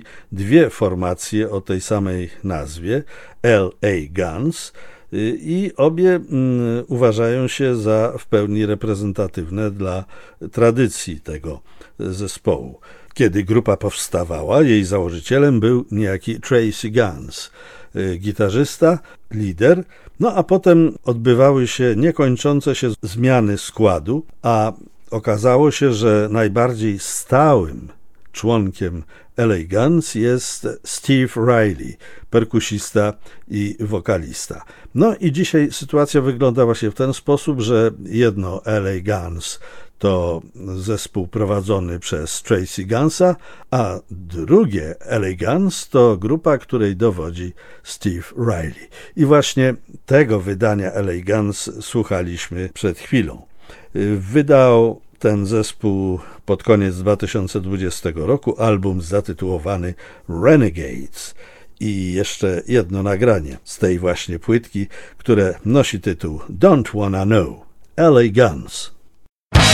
dwie formacje o tej samej nazwie, L.A. Guns, i obie uważają się za w pełni reprezentatywne dla tradycji tego zespołu. Kiedy grupa powstawała, jej założycielem był niejaki Tracy Guns, gitarzysta, lider, no a potem odbywały się niekończące się zmiany składu, a okazało się, że najbardziej stałym członkiem L.A. Guns jest Steve Riley, perkusista i wokalista. No i dzisiaj sytuacja wygląda właśnie w ten sposób, że jedno L.A. Guns to zespół prowadzony przez Tracy Gunsa, a drugie L.A. Guns to grupa, której dowodzi Steve Riley. I właśnie tego wydania L.A. Guns słuchaliśmy przed chwilą. Wydał ten zespół pod koniec 2020 roku album zatytułowany Renegades i jeszcze jedno nagranie z tej właśnie płytki, które nosi tytuł Don't Wanna Know, L.A. Guns.